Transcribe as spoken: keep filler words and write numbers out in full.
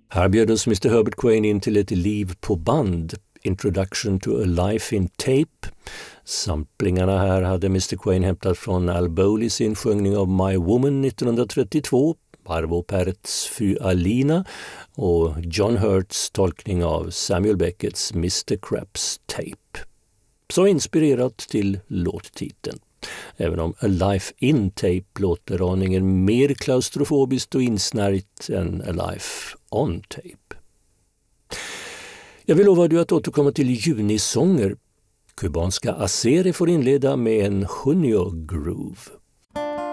Här bjöd oss mister Herbert Quain in till ett liv på band, Introduction to a Life in Tape. Samplingarna här hade mister Quain hämtat från Al Bowleys insjungning av My Woman nittonhundratrettiotvå, Arvo Pärts Fy Alina och John Hurts tolkning av Samuel Becketts mister Crap's Tape. Så inspirerat till låttiteln. Även om A Life in Tape låter aningen mer klaustrofobiskt och insnärjt än A Life on Tape. Jag vill lova dig att återkomma till junisånger. Kubanska Aceri får inleda med en Junio Groove.